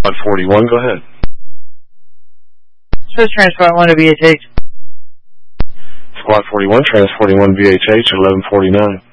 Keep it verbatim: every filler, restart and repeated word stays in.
Squad forty-one, go ahead. This is Transport one to B H H. Squad forty-one, transporting one B H H, eleven forty-nine.